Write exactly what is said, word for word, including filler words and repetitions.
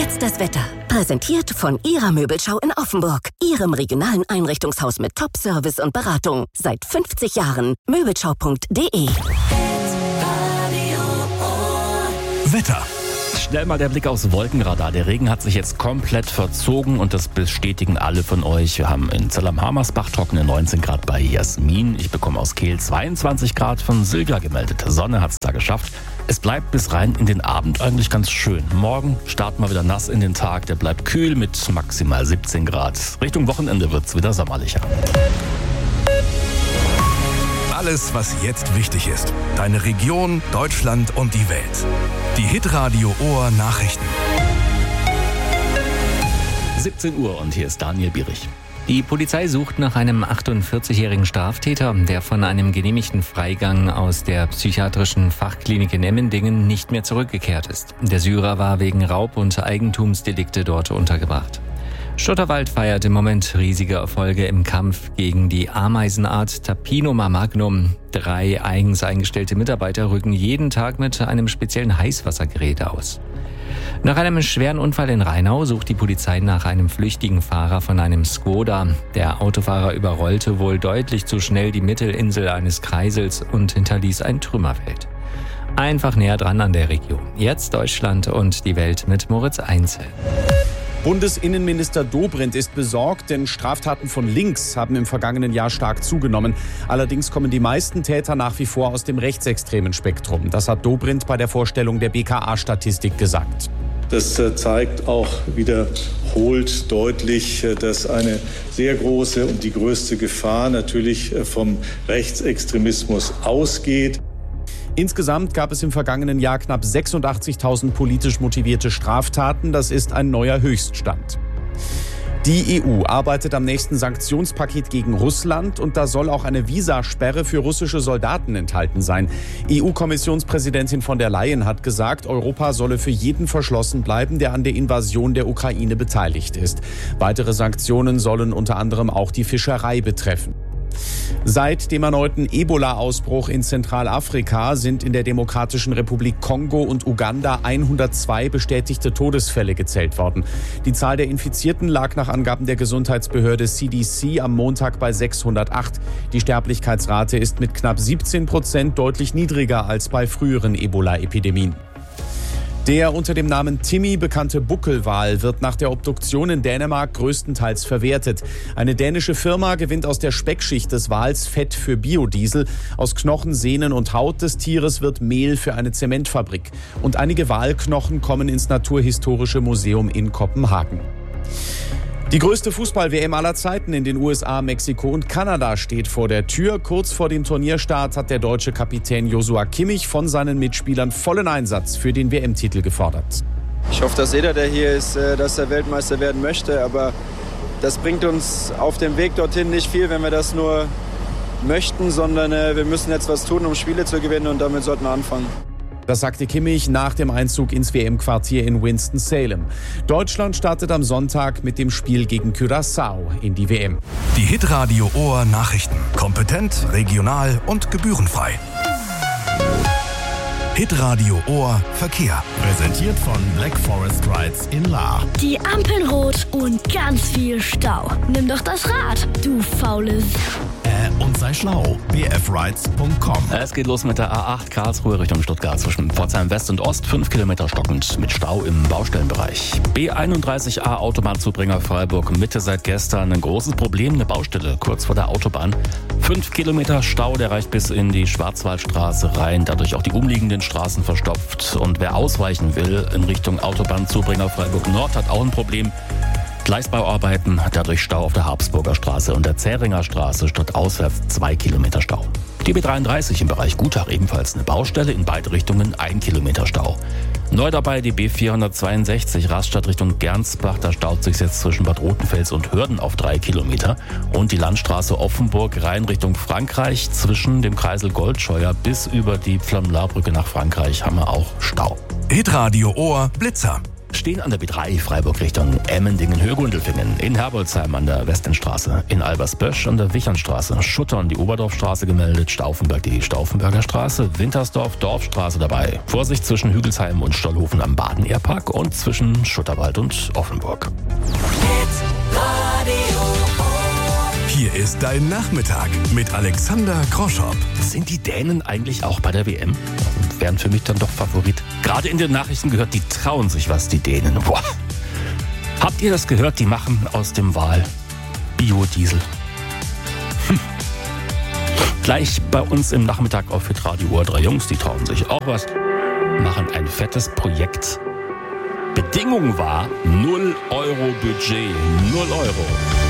jetzt das Wetter. Präsentiert von Ihrer Möbelschau in Offenburg. Ihrem regionalen Einrichtungshaus mit Top-Service und Beratung. Seit fünfzig Jahren. Möbelschau punkt de. Wetter. Schnell mal der Blick aufs Wolkenradar. Der Regen hat sich jetzt komplett verzogen und das bestätigen alle von euch. Wir haben in Zell-am-Hammersbach trockene neunzehn Grad bei Jasmin. Ich bekomme aus Kehl zweiundzwanzig Grad von Silvia gemeldet. Sonne hat's da geschafft. Es bleibt bis rein in den Abend eigentlich ganz schön. Morgen starten wir wieder nass in den Tag. Der bleibt kühl mit maximal siebzehn Grad. Richtung Wochenende wird's wieder sommerlicher. Alles, was jetzt wichtig ist. Deine Region, Deutschland und die Welt. Die Hitradio Ohr Nachrichten. siebzehn Uhr und hier ist Daniel Bierich. Die Polizei sucht nach einem achtundvierzigjährigen Straftäter, der von einem genehmigten Freigang aus der psychiatrischen Fachklinik in Emmendingen nicht mehr zurückgekehrt ist. Der Syrer war wegen Raub- und Eigentumsdelikte dort untergebracht. Stutterwald feiert im Moment riesige Erfolge im Kampf gegen die Ameisenart Tapinoma magnum. Drei eigens eingestellte Mitarbeiter rücken jeden Tag mit einem speziellen Heißwassergerät aus. Nach einem schweren Unfall in Rheinau sucht die Polizei nach einem flüchtigen Fahrer von einem Skoda. Der Autofahrer überrollte wohl deutlich zu schnell die Mittelinsel eines Kreisels und hinterließ ein Trümmerfeld. Einfach näher dran an der Region. Jetzt Deutschland und die Welt mit Moritz Einzel. Bundesinnenminister Dobrindt ist besorgt, denn Straftaten von links haben im vergangenen Jahr stark zugenommen. Allerdings kommen die meisten Täter nach wie vor aus dem rechtsextremen Spektrum. Das hat Dobrindt bei der Vorstellung der B K A-Statistik gesagt. Das zeigt auch wiederholt deutlich, dass eine sehr große und die größte Gefahr natürlich vom Rechtsextremismus ausgeht. Insgesamt gab es im vergangenen Jahr knapp sechsundachtzigtausend politisch motivierte Straftaten. Das ist ein neuer Höchststand. Die E U arbeitet am nächsten Sanktionspaket gegen Russland und da soll auch eine Visasperre für russische Soldaten enthalten sein. E U-Kommissionspräsidentin von der Leyen hat gesagt, Europa solle für jeden verschlossen bleiben, der an der Invasion der Ukraine beteiligt ist. Weitere Sanktionen sollen unter anderem auch die Fischerei betreffen. Seit dem erneuten Ebola-Ausbruch in Zentralafrika sind in der Demokratischen Republik Kongo und Uganda hundertzwei bestätigte Todesfälle gezählt worden. Die Zahl der Infizierten lag nach Angaben der Gesundheitsbehörde C D C am Montag bei sechshundertacht. Die Sterblichkeitsrate ist mit knapp siebzehn Prozent deutlich niedriger als bei früheren Ebola-Epidemien. Der unter dem Namen Timmy bekannte Buckelwal wird nach der Obduktion in Dänemark größtenteils verwertet. Eine dänische Firma gewinnt aus der Speckschicht des Wals Fett für Biodiesel. Aus Knochen, Sehnen und Haut des Tieres wird Mehl für eine Zementfabrik. Und einige Walknochen kommen ins Naturhistorische Museum in Kopenhagen. Die größte Fußball-W M aller Zeiten in den U S A, Mexiko und Kanada steht vor der Tür. Kurz vor dem Turnierstart hat der deutsche Kapitän Joshua Kimmich von seinen Mitspielern vollen Einsatz für den W M-Titel gefordert. Ich hoffe, dass jeder, der hier ist, dass er Weltmeister werden möchte. Aber das bringt uns auf dem Weg dorthin nicht viel, wenn wir das nur möchten, sondern wir müssen jetzt was tun, um Spiele zu gewinnen und damit sollten wir anfangen. Das sagte Kimmich nach dem Einzug ins W M-Quartier in Winston-Salem. Deutschland startet am Sonntag mit dem Spiel gegen Curaçao in die W M. Die Hitradio Ohr Nachrichten. Kompetent, regional und gebührenfrei. Hitradio Ohr Verkehr. Präsentiert von Black Forest Rides in Lahr. Die Ampeln rot und ganz viel Stau. Nimm doch das Rad, du faules. Äh, und sei schlau. b f rides punkt com. Es geht los mit der A acht Karlsruhe Richtung Stuttgart zwischen Pforzheim West und Ost. fünf Kilometer stockend mit Stau im Baustellenbereich. B einunddreißig A Autobahnzubringer Freiburg Mitte seit gestern. Ein großes Problem, eine Baustelle kurz vor der Autobahn. fünf Kilometer Stau, der reicht bis in die Schwarzwaldstraße rein. Dadurch auch die umliegenden Straßen verstopft. Und wer ausweichen will in Richtung Autobahnzubringer Freiburg Nord, hat auch ein Problem. Gleisbauarbeiten, dadurch Stau auf der Habsburger Straße und der Zähringer Straße statt auswärts zwei Kilometer Stau. Die B dreiunddreißig im Bereich Gutach ebenfalls eine Baustelle, in beide Richtungen ein Kilometer Stau. Neu dabei die B vierhundertzweiundsechzig Rastatt Richtung Gernsbach, da staut sich jetzt zwischen Bad Rotenfels und Hürden auf drei Kilometer. Und die Landstraße Offenburg rein Richtung Frankreich zwischen dem Kreisel Goldscheuer bis über die Pflaumlarbrücke nach Frankreich haben wir auch Stau. Hitradio Ohr Blitzer. stehen an der B drei Freiburg Richtung Emmendingen, Höhe Gundelfingen, in Herbolzheim an der Westendstraße, in Albersbösch an der Wichernstraße, Schuttern die Oberdorfstraße gemeldet, Stauffenberg die Stauffenberger Straße, Wintersdorf Dorfstraße dabei. Vorsicht zwischen Hügelsheim und Stollhofen am Baden-Ehrpark und zwischen Schutterwald und Offenburg. Hier ist dein Nachmittag mit Alexander Groschop. Sind die Dänen eigentlich auch bei der W M? Wären für mich dann doch Favorit. Gerade in den Nachrichten gehört, die trauen sich was, die Dänen. Boah. Habt ihr das gehört? Die machen aus dem Wal Biodiesel. Hm. Gleich bei uns im Nachmittag auf Hitradio Ohr drei Jungs, die trauen sich auch was, machen ein fettes Projekt. Bedingung war null Euro Budget. null Euro.